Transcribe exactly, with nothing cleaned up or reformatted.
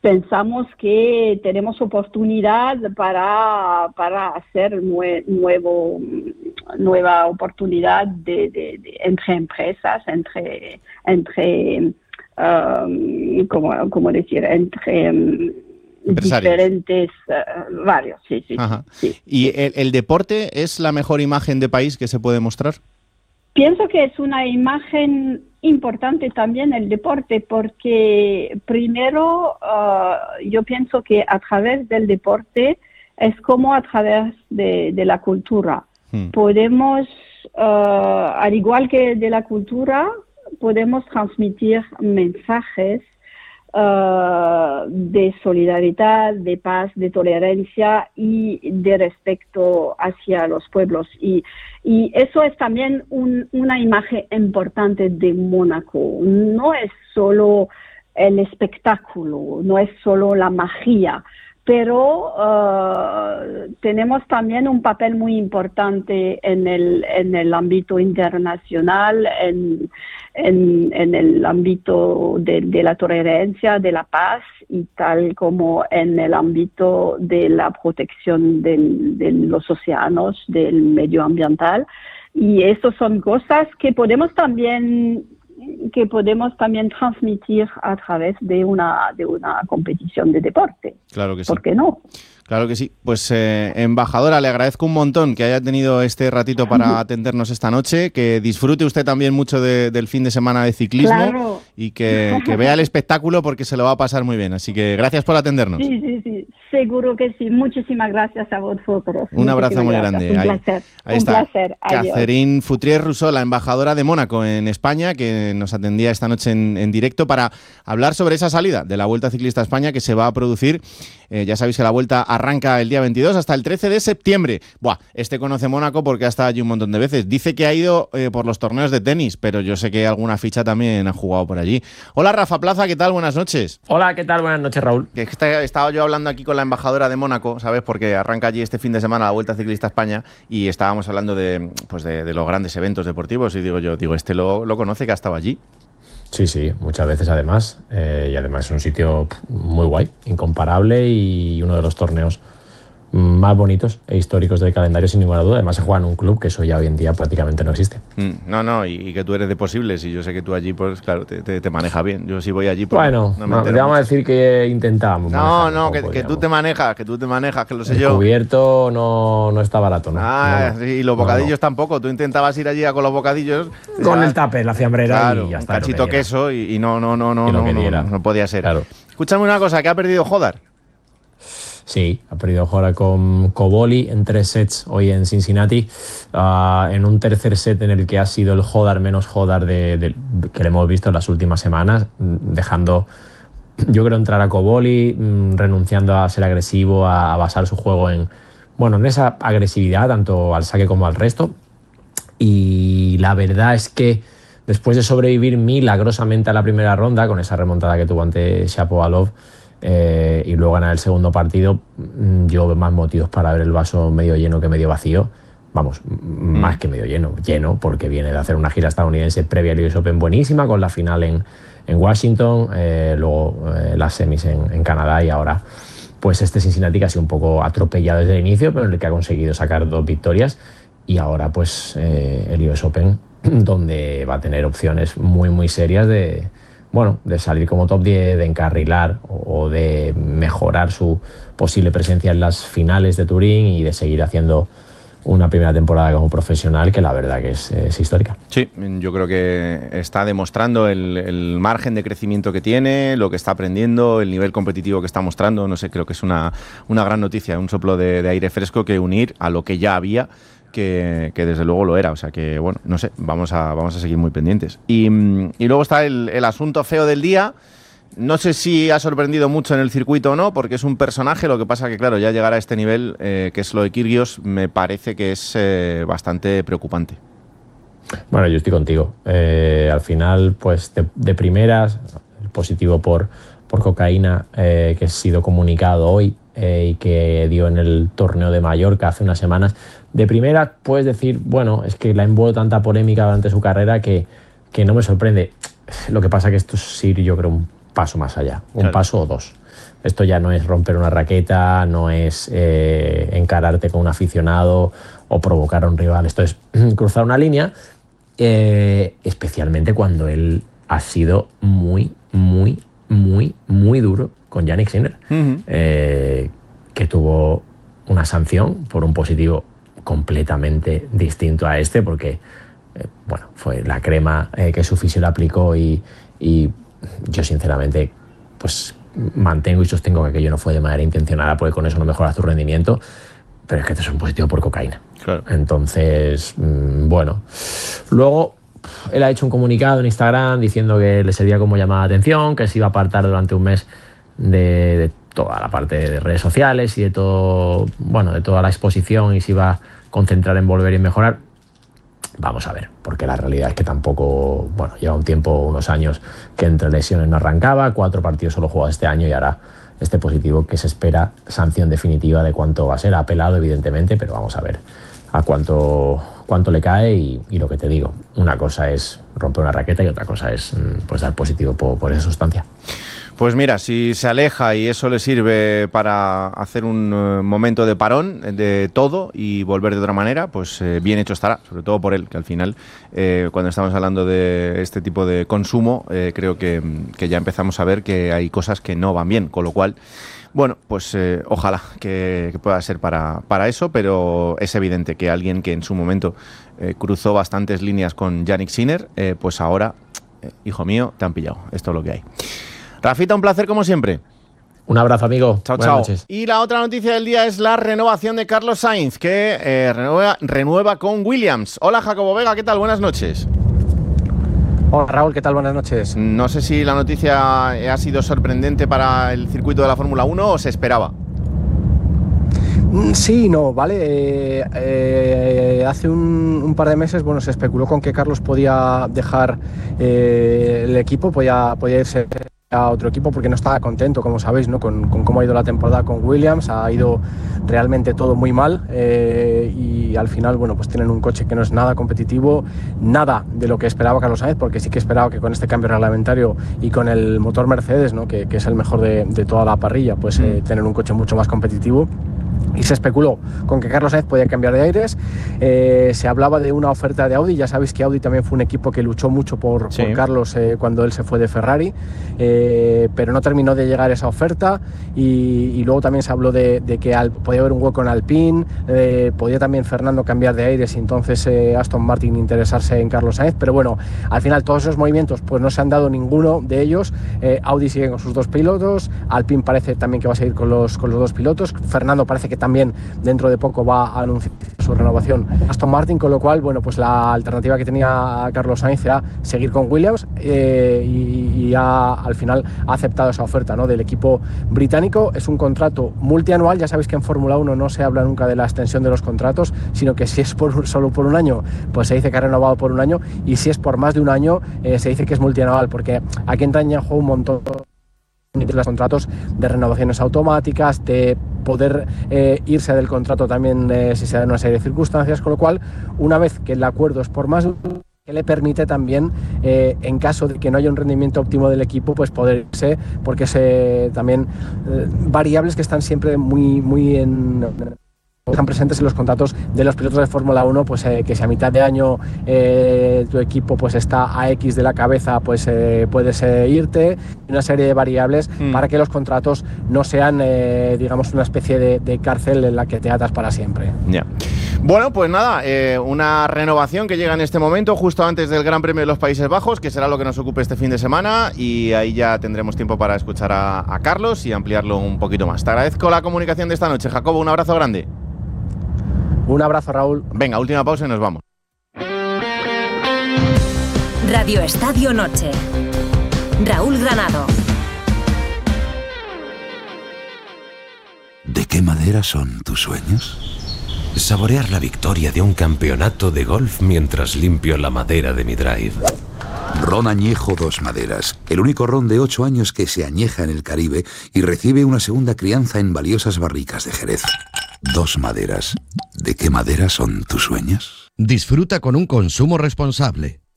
pensamos que tenemos oportunidad para, para hacer nue, nuevo, nueva oportunidad de, de, de, entre empresas, entre, entre um, ¿cómo, cómo decir? Entre um, diferentes uh, varios. Sí, sí, sí, sí. ¿Y el, el deporte es la mejor imagen de país que se puede mostrar? Pienso que es una imagen importante también el deporte, porque primero uh, yo pienso que a través del deporte es como a través de, de la cultura. Hmm. Podemos, uh, al igual que de la cultura, podemos transmitir mensajes Uh, de solidaridad, de paz, de tolerancia y de respeto hacia los pueblos. Y, y eso es también un, una imagen importante de Mónaco. No es solo el espectáculo, no es solo la magia, pero uh, tenemos también un papel muy importante en el, en el ámbito internacional, en, en, en el ámbito de, de la tolerancia, de la paz, y tal como en el ámbito de la protección del, de los océanos, del medio ambiental. Y eso son cosas que podemos también que podemos también transmitir a través de una de una competición de deporte. Claro que sí. ¿Por qué no? Claro que sí. Pues, eh, embajadora, le agradezco un montón que haya tenido este ratito para atendernos esta noche, que disfrute usted también mucho de, del fin de semana de ciclismo. Claro. Y que, que vea el espectáculo, porque se lo va a pasar muy bien. Así que gracias por atendernos. Sí, sí, sí. Seguro que sí. Muchísimas gracias a vosotros. Un abrazo muy gracias. grande. Un ahí, placer. ahí un está. placer. Adiós. Catherine Foutrier-Rousseau, la embajadora de Mónaco en España, que nos atendía esta noche en, en directo para hablar sobre esa salida de la Vuelta Ciclista a España que se va a producir. Eh, ya sabéis que la Vuelta arranca el día veintidós hasta el trece de septiembre. Buah, este conoce Mónaco porque ha estado allí un montón de veces. Dice que ha ido eh, por los torneos de tenis, pero yo sé que alguna ficha también ha jugado por allí. Hola, Rafa Plaza, ¿qué tal? Buenas noches. Hola, ¿qué tal? Buenas noches, Raúl. Que he estado yo hablando aquí con la embajadora de Mónaco, ¿sabes? Porque arranca allí este fin de semana la Vuelta Ciclista a España y estábamos hablando de, pues de, de los grandes eventos deportivos y digo yo, digo, este lo, lo conoce, que ha estado allí. Sí, sí, muchas veces además, eh, y además es un sitio muy guay, incomparable y uno de los torneos más bonitos e históricos del calendario, sin ninguna duda. Además se juega en un club que eso ya hoy en día prácticamente no existe. Mm, no, no, y, y que tú eres de Posibles y yo sé que tú allí, pues claro, te, te, te manejas bien. Yo sí voy allí, pues bueno, no me no, te vamos a decir que intentábamos. No, no, que, que tú te manejas, que tú te manejas, que lo sé el yo. El cubierto no, no está barato, ¿no? Ah, no, no. sí, y los bocadillos no, no. tampoco. Tú intentabas ir allí a con los bocadillos. Con ya, el tupper, la fiambrera, claro, y ya está. Un cachito queso y, y no, no, no, no, no, no, no, no podía ser. Claro. Escúchame una cosa, que ha perdido Hodar. Sí, ha perdido ahora con Koboli en tres sets hoy en Cincinnati, uh, en un tercer set en el que ha sido el Hodar menos Hodar de, de, que le hemos visto en las últimas semanas, dejando, yo creo, entrar a Koboli, mmm, renunciando a ser agresivo, a, a basar su juego en, bueno, en esa agresividad, tanto al saque como al resto. Y la verdad es que después de sobrevivir milagrosamente a la primera ronda, con esa remontada que tuvo ante Shapovalov, Eh, y luego ganar el segundo partido, yo veo más motivos para ver el vaso medio lleno que medio vacío. Vamos, mm. más que medio lleno, lleno, porque viene de hacer una gira estadounidense previa al U S Open buenísima, con la final en, en Washington, eh, luego eh, las semis en, en Canadá, y ahora pues este Cincinnati que ha sido un poco atropellado desde el inicio, pero en el que ha conseguido sacar dos victorias, y ahora pues eh, el U S Open, donde va a tener opciones muy muy serias de bueno, de salir como top diez, de encarrilar o de mejorar su posible presencia en las finales de Turín y de seguir haciendo una primera temporada como profesional que la verdad que es, es histórica. Sí, yo creo que está demostrando el, el margen de crecimiento que tiene, lo que está aprendiendo, el nivel competitivo que está mostrando. No sé, creo que es una, una gran noticia, un soplo de, de aire fresco que unir a lo que ya había, Que, que desde luego lo era, o sea que bueno, no sé, vamos a, vamos a seguir muy pendientes. Y, y luego está el, el asunto feo del día. No sé si ha sorprendido mucho en el circuito o no, porque es un personaje, lo que pasa que claro, ya llegar a este nivel, eh, que es lo de Kyrgios, me parece que es eh, bastante preocupante. Bueno, yo estoy contigo. Eh, al final, pues de, de primeras, el positivo por, por cocaína, eh, que ha sido comunicado hoy, eh, y que dio en el torneo de Mallorca hace unas semanas. De primera puedes decir, bueno, es que la ha envuelto tanta polémica durante su carrera que, que no me sorprende. Lo que pasa que esto sí, yo creo, un paso más allá, un claro. paso o dos. Esto ya no es romper una raqueta, no es eh, encararte con un aficionado o provocar a un rival. Esto es cruzar una línea, eh, especialmente cuando él ha sido muy, muy, muy, muy duro con Jannik Sinner, uh-huh. eh, que tuvo una sanción por un positivo completamente distinto a este, porque eh, bueno, fue la crema eh, que su fisio le aplicó y, y yo sinceramente pues mantengo y sostengo que aquello no fue de manera intencionada, porque con eso no mejoras tu rendimiento, pero es que este es un positivo por cocaína. Claro. Entonces, mmm, bueno. Luego, él ha hecho un comunicado en Instagram diciendo que le servía como llamada de atención, que se iba a apartar durante un mes de, de toda la parte de redes sociales y de todo, bueno, de toda la exposición, y se iba a concentrar en volver y mejorar. Vamos a ver, porque la realidad es que tampoco, bueno, lleva un tiempo, unos años que entre lesiones no arrancaba, cuatro partidos solo jugado este año y ahora este positivo que se espera sanción definitiva de cuánto va a ser, apelado evidentemente, pero vamos a ver a cuánto, cuánto le cae y, y lo que te digo, una cosa es romper una raqueta y otra cosa es pues dar positivo por, por esa sustancia. Pues mira, si se aleja y eso le sirve para hacer un uh, momento de parón de todo y volver de otra manera, pues eh, bien hecho estará, sobre todo por él, que al final, eh, cuando estamos hablando de este tipo de consumo, eh, creo que, que ya empezamos a ver que hay cosas que no van bien, con lo cual, bueno, pues eh, ojalá que, que pueda ser para, para eso, pero es evidente que alguien que en su momento eh, cruzó bastantes líneas con Jannik Sinner, eh, pues ahora, eh, hijo mío, te han pillado, esto es lo que hay. Rafita, un placer como siempre. Un abrazo, amigo. Chao, Buenas chao. noches. Y la otra noticia del día es la renovación de Carlos Sainz, que eh, renueva, renueva con Williams. Hola, Jacobo Vega, ¿qué tal? Buenas noches. Hola, Raúl, ¿qué tal? Buenas noches. No sé si la noticia ha sido sorprendente para el circuito de la Fórmula uno o se esperaba. Sí, no, vale. Eh, eh, hace un, un par de meses, bueno, se especuló con que Carlos podía dejar eh, el equipo, podía, podía irse a otro equipo porque no estaba contento, como sabéis, ¿no? con, con cómo ha ido la temporada con Williams. Ha ido realmente todo muy mal eh, y al final, bueno, pues tienen un coche que no es nada competitivo, nada de lo que esperaba Carlos Sainz, porque sí que esperaba que con este cambio reglamentario y con el motor Mercedes, ¿no? que, que es el mejor de, de toda la parrilla, pues eh, tener un coche mucho más competitivo. Y se especuló con que Carlos Sainz podía cambiar de aires. Eh, se hablaba de una oferta de Audi. Ya sabéis que Audi también fue un equipo que luchó mucho por, sí. por Carlos eh, cuando él se fue de Ferrari, eh, pero no terminó de llegar esa oferta. Y, y luego también se habló de, de que al, podía haber un hueco en Alpine, eh, podía también Fernando cambiar de aires y entonces eh, Aston Martin interesarse en Carlos Sainz. Pero bueno, al final todos esos movimientos pues no se han dado ninguno de ellos. eh, Audi sigue con sus dos pilotos, Alpine parece también que va a seguir con los, con los dos pilotos, Fernando parece que también dentro de poco va a anunciar su renovación Aston Martin, con lo cual, bueno, pues la alternativa que tenía Carlos Sainz era seguir con Williams eh, y, y ha, al final ha aceptado esa oferta, ¿no? del equipo británico. Es un contrato multianual. Ya sabéis que en Fórmula uno no se habla nunca de la extensión de los contratos, sino que si es por, solo por un año, pues se dice que ha renovado por un año, y si es por más de un año, eh, se dice que es multianual, porque aquí entra en juego un montón de los contratos de renovaciones automáticas, de poder eh, irse del contrato también eh, si se dan una serie de circunstancias, con lo cual, una vez que el acuerdo es por más, que le permite también, eh, en caso de que no haya un rendimiento óptimo del equipo, pues poder irse, porque es eh, también eh, variables que están siempre muy, muy en... están presentes en los contratos de los pilotos de Fórmula uno, pues eh, que si a mitad de año eh, tu equipo pues está a X de la cabeza, pues eh, puedes eh, irte, una serie de variables mm. para que los contratos no sean, eh, digamos, una especie de, de cárcel en la que te atas para siempre. Ya. Bueno, pues nada, eh, una renovación que llega en este momento, justo antes del Gran Premio de los Países Bajos, que será lo que nos ocupe este fin de semana, y ahí ya tendremos tiempo para escuchar a, a Carlos y ampliarlo un poquito más. Te agradezco la comunicación de esta noche, Jacobo, un abrazo grande. Un abrazo, Raúl. Venga, última pausa y nos vamos. Radio Estadio Noche. Raúl Granado. ¿De qué madera son tus sueños? Saborear la victoria de un campeonato de golf mientras limpio la madera de mi drive. Ron Añejo Dos Maderas, el único ron de ocho años que se añeja en el Caribe y recibe una segunda crianza en valiosas barricas de Jerez. Dos Maderas. ¿De qué madera son tus sueños? Disfruta con un consumo responsable.